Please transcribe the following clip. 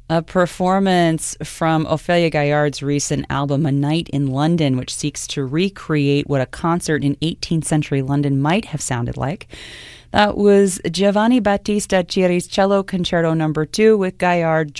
A performance from Ophelia Gaillard's recent album, A Night in London, which seeks to recreate what a concert in 18th century London might have sounded like. That was Giovanni Battista Ciri's Cello Concerto No. 2 with Gaillard